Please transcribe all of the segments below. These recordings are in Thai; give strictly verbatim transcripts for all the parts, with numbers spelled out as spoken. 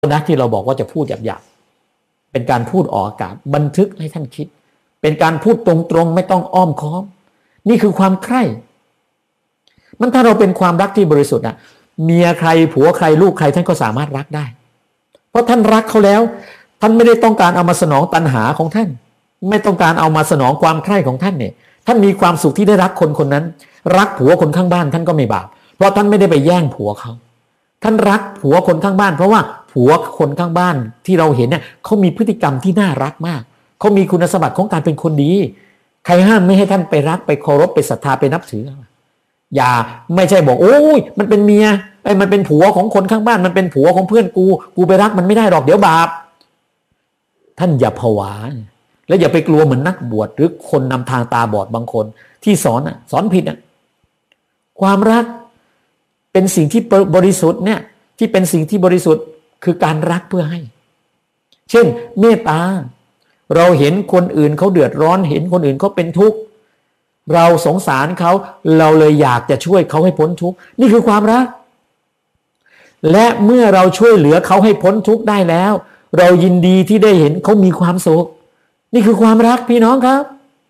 นะที่เราบอกว่าจะพูดหยาบๆเป็นการพูดออกอากาศบันทึกให้ท่านคิดเป็นการพูดตรงๆไม่ต้องอ้อมค้อมนี่คือความใคร่มันถ้าเราเป็นความรักที่บริสุทธิ์อ่ะเมียใครผัวใครลูกใครท่านก็สามารถรักได้เพราะท่านรักเขาแล้วท่านไม่ได้ต้องการเอามาสนองตัณหาของท่านไม่ต้องการเอามาสนองความใคร่ของท่านเนี่ยท่านมีความสุขที่ได้รักคนคนนั้นรักผัวคนข้างบ้านท่านก็ไม่บาปเพราะท่านไม่ได้ไปแย่งผัวเขาท่านรักผัวคนข้างบ้านเพราะว่าผัวคนข้างบ้านที่เราเห็นเนี่ยเขามีพฤติกรรมที่น่ารักมากเขามีคุณสมบัติของการเป็นคนดีใครห้ามไม่ให้ท่านไปรักไปเคารพไปศรัทธาไปนับถืออย่าไม่ใช่บอกโอ้ยมันเป็นเมียไอ้มันเป็นผัวของคนข้างบ้านมันเป็นผัวของเพื่อนกูกูไปรักมันไม่ได้หรอกเดี๋ยวบาปท่านอย่าผวาและอย่าไปกลัวเหมือนนักบวชหรือคนนำทางตาบอดบางคนที่สอนอ่ะสอนผิดอ่ะความรักเป็นสิ่งที่บริสุทธิ์เนี่ยที่เป็นสิ่งที่บริสุทธิ์คือการรักเพื่อให้เช่นเมตตาเราเห็นคนอื่นเขาเดือดร้อนเห็นคนอื่นเขาเป็นทุกข์เราสงสารเขาเราเลยอยากจะช่วยเขาให้พ้นทุกข์นี่คือความรักและเมื่อเราช่วยเหลือเขาให้พ้นทุกข์ได้แล้วเรายินดีที่ได้เห็นเขามีความสุขนี่คือความรักพี่น้องครับ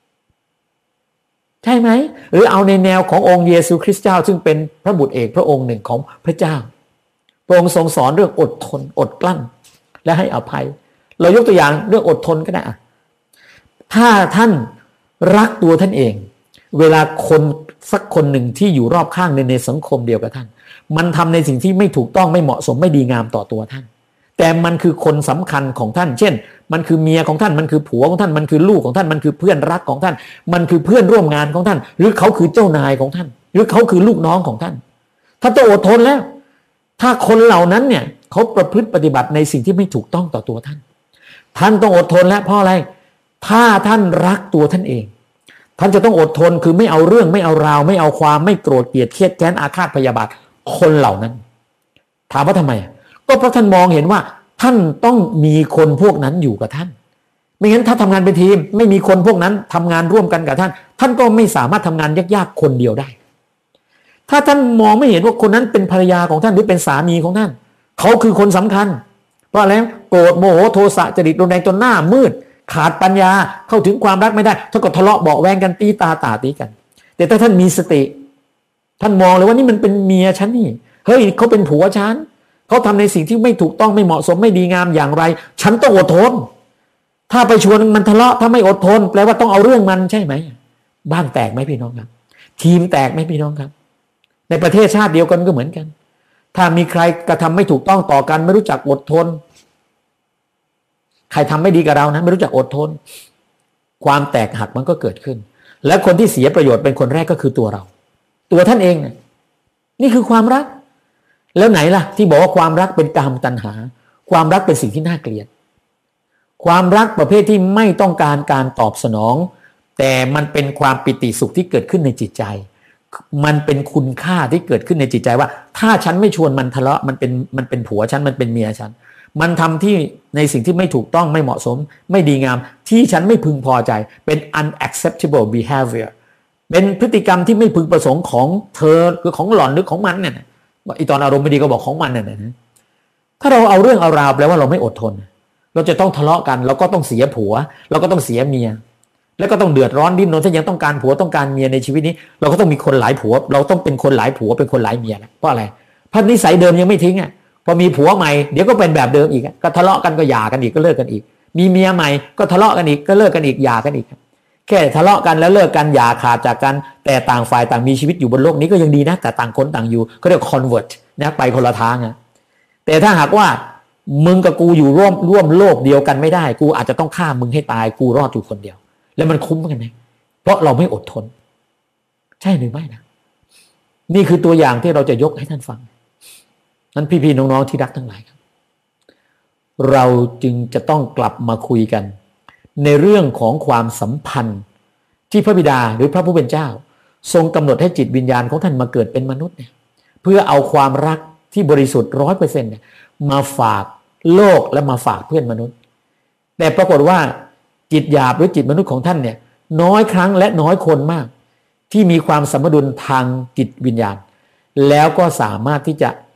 ใช่ไหมหรือเอาในแนวขององค์เยซูคริสต์เจ้าซึ่งเป็นพระบุตรเอกพระองค์หนึ่งของพระเจ้าพระองค์ทรงสอนเรื่องอดทนอดกลั้นและให้อภัยเรายกตัวอย่างเรื่องอดทนก็ได้ถ้าท่านรักตัวท่านเองเวลาคนสักคนหนึ่งที่อยู่รอบข้างในในสังคมเดียวกับท่านมันทำในสิ่งที่ไม่ถูกต้องไม่เหมาะสมไม่ดีงามต่อตัวท่านแต่มันคือคนสำคัญของท่านเช่นมันคือเมียของท่านมันคือผัวของท่านมันคือลูกของท่านมันคือเพื่อนรักของท่านมันคือเพื่อนร่วมงานของท่านหรือเขาคือเจ้านายของท่านหรือเขาคือลูกน้องของท่านท่านต้องอดทนแล้วถ้าคนเหล่านั้นเนี่ยเขาประพฤติปฏิบัติในสิ่งที่ไม่ถูกต้องต่อตัวท่านท่านต้องอดทนแล้วเพราะอะไรถ้าท่านรักตัวท่านเองท่านจะต้องอดทนคือไม่เอาเรื่องไม่เอาราวไม่เอาความไม่โกรธเกลียดเครียดแค้นอาฆาตพยาบาทคนเหล่านั้นถามว่าทำไมก็เพราะท่านมองเห็นว่าท่านต้องมีคนพวกนั้นอยู่กับท่านไม่งั้นถ้าทำงานเป็นทีมไม่มีคนพวกนั้นทำงานร่วมกันกับท่านท่านก็ไม่สามารถทำงานยากๆคนเดียวได้ถ้าท่านมองไม่เห็นว่าคนนั้นเป็นภรรยาของท่านหรือเป็นสามีของท่านเขาคือคนสำคัญเพราะอะไรโกรธโมโหโทสะจริตรุนแรงจนหน้ามืดขาดปัญญาเข้าถึงความรักไม่ได้ท่านก็ทะเลาะเบาแวงกันตีตาตาตีกันแต่ถ้าท่านมีสติท่านมองเลยว่านี่มันเป็นเมียฉันนี่เฮ้ยเขาเป็นผัวฉันเขาทำในสิ่งที่ไม่ถูกต้องไม่เหมาะสมไม่ดีงามอย่างไรฉันต้องอดทนถ้าไปชวนมันทะเลาะถ้าไม่อดทนแปลว่าต้องเอาเรื่องมันใช่ไหมบ้านแตกไหมพี่น้องครับทีมแตกไหมพี่น้องครับในประเทศชาติเดียวกันก็เหมือนกันถ้ามีใครกระทำไม่ถูกต้องต่อกันไม่รู้จักอดทนใครทำไม่ดีกับเรานะไม่รู้จักอดทนความแตกหักมันก็เกิดขึ้นและคนที่เสียประโยชน์เป็นคนแรกก็คือตัวเราตัวท่านเองเนี่ยนี่คือความรักแล้วไหนล่ะที่บอกว่าความรักเป็นกามตัณหาความรักเป็นสิ่งที่น่าเกลียดความรักประเภทที่ไม่ต้องการการตอบสนองแต่มันเป็นความปิติสุขที่เกิดขึ้นในจิตใจมันเป็นคุณค่าที่เกิดขึ้นในจิตใจว่าถ้าฉันไม่ชวนมันทะเลาะมันเป็นมันเป็นผัวฉันมันเป็นเมียฉันมันทำที่ในสิ่งที่ไม่ถูกต้องไม่เหมาะสมไม่ดีงามที่ฉันไม่พึงพอใจเป็น unacceptable behavior เป็นพฤติกรรมที่ไม่พึงประสงค์ของเธอคือของหล่อนหรือของมันเนี่ยอีตอนอารมณ์ไม่ดีก็บอกของมันเนี่ยนะถ้าเราเอาเรื่องเอาราวแปลว่าเราไม่อดทนเราจะต้องทะเลาะกันเราก็ต้องเสียผัวเราก็ต้องเสียเมียแล้วก็ต้องเดือดร้อนดิ้นรนถ้ายังต้องการผัวต้องการเมียในชีวิตนี้เราก็ต้องมีคนหลายผัวเราต้องเป็นคนหลายผัวเป็นคนหลายเมียนะเพราะอะไรเพราะนิสัยเดิมยังไม่ทิ้งอ่ะพอมีผัวใหม่เดี๋ยวก็เป็นแบบเดิมอีกก็ทะเลาะกันก็หย่ากันอีกก็เลิกกันอีกมีเมียใหม่ก็ทะเลาะกันอีกก็เลิกกันอีกหย่ากันอีกแค่ทะเลาะกันแล้วเลิกกันหย่าขาดจากกันแต่ต่างฝ่ายต่างมีชีวิตอยู่บนโลกนี้ก็ยังดีนะแต่ต่างคนต่างอยู่ก็เรียก convert นะไปคนละทางนะแต่ถ้าหากว่ามึงกับกูอยู่ร่วมร่วมโลกเดียวกันไม่ได้กูอาจจะต้องฆ่ามึงให้ตายกูรอดอยู่คนเดียวแล้วมันคุ้มกันไหมเพราะเราไม่อดทนใช่หรือไม่นะนี่คือตัวอย่างที่เราจะยกให้ท่านฟังนั้นพี่ๆน้องๆที่รักทั้งหลายครับเราจึงจะต้องกลับมาคุยกันในเรื่องของความสัมพันธ์ที่พระบิดาหรือพระผู้เป็นเจ้าทรงกำหนดให้จิตวิญญาณของท่านมาเกิดเป็นมนุษย์เนี่ยเพื่อเอาความรักที่บริสุทธิ์ร้อยเปอร์เซ็นต์เนี่ยมาฝากโลกและมาฝากเพื่อนมนุษย์แต่ปรากฏว่าจิตหยาบหรือจิตมนุษย์ของท่านเนี่ยน้อยครั้งและน้อยคนมากที่มีความสมดุลทางจิตวิญญาณแล้วก็สามารถที่จะ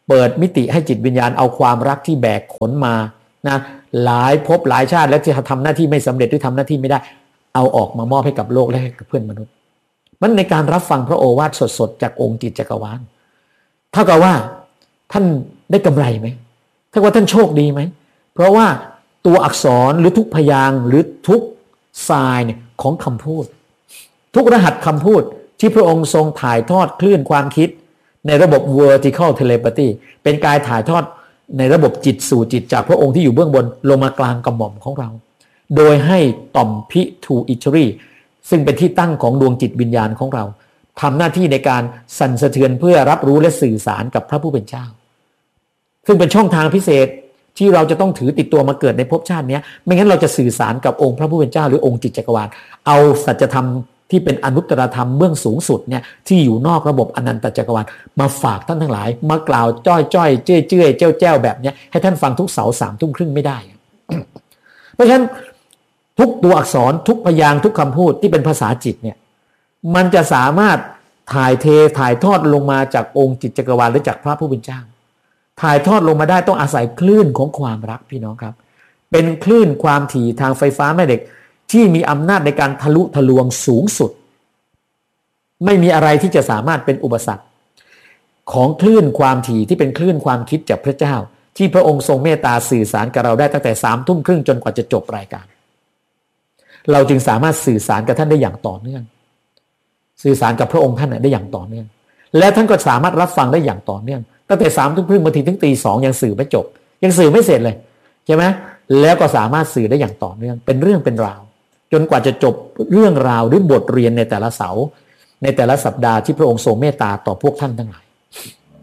เปิดมิติให้จิตวิญญาณเอาความรักที่แบกขนมานะหลายภพหลายชาติแล้วจะทำหน้าที่ไม่สำเร็จหรือทำหน้าที่ไม่ได้เอาออกมามอบให้กับโลกและให้กับเพื่อนมนุษย์มันในการรับฟังพระโอวาทสดๆจากองค์จิตจักรวาลเท่ากับว่าท่านได้กำไรไหมเท่ากับว่าท่านโชคดีไหมเพราะว่าตัวอักษรหรือทุกพยางค์หรือทุกทรายเนี่ยของคำพูดทุกรหัสคำพูดที่พระองค์ทรงถ่ายทอดคลื่นความคิดในระบบ vertical telepathy เป็นการถ่ายทอดในระบบจิตสู่จิตจากพระองค์ที่อยู่เบื้องบนลงมากลางกระหม่อมของเราโดยให้ต่อมพิทูอิชรีซึ่งเป็นที่ตั้งของดวงจิตวิญญาณของเราทำหน้าที่ในการสั่นสะเทือนเพื่อรับรู้และสื่อสารกับพระผู้เป็นเจ้าซึ่งเป็นช่องทางพิเศษที่เราจะต้องถือติดตัวมาเกิดในภพชาตินี้ไม่งั้นเราจะสื่อสารกับองค์พระผู้เป็นเจ้าหรือองค์จิตจักรวาลเอาสัจธรรมที่เป็นอนุตตรธรรมเบื้องสูงสุดเนี่ยที่อยู่นอกระบบอนันตจักรวาลมาฝากท่านทั้งหลายมากล่าวจ้อยจ้อยเจ้ยเจ้ยเจ้าแจ้วแบบนี้ให้ท่านฟังทุกเสาร์สามทุ่มครึ่งไม่ได้ เพราะฉะนั้นทุกตัวอักษรทุกพยางค์ทุกคำพูดที่เป็นภาษาจิตเนี่ยมันจะสามารถถ่ายเทถ่ายทอดลงมาจากองค์จิตจักรวาลหรือจากพระผู้เป็นเจ้าถ่ายทอดลงมาได้ต้องอาศัยคลื่นของความรักพี่น้องครับเป็นคลื่นความถี่ทางไฟฟ้าแม่เหล็กที่มีอำนาจในการทะลุทะลวงสูงสุดไม่มีอะไรที่จะสามารถเป็นอุปสรรคของคลื่นความถี่ที่เป็นคลื่นความคิดจากพระเจ้าที่พระองค์ทรงเมตตาสื่อสารกับเราได้ตั้งแต่สามทุ่มครึ่งจนกว่าจะจบรายการเราจึงสามารถสื่อสารกับท่านได้อย่างต่อเนื่องสื่อสารกับพระองค์ท่านได้อย่างต่อเนื่องและท่านก็สามารถรับฟังได้อย่างต่อเนื่องตั้งแต่สามทุ่มครึ่งมาถึงตีสองยังสื่อไม่จบยังสื่อไม่เสร็จเลยใช่ไหมแล้วก็สามารถสื่อได้อย่างต่อเนื่องเป็นเรื่องเป็นราวจนกว่าจะจบเรื่องราวหรือบทเรียนในแต่ละเสาร์ในแต่ละสัปดาห์ที่พระองค์ทรงเมตตาต่อพวกท่านทั้งหลาย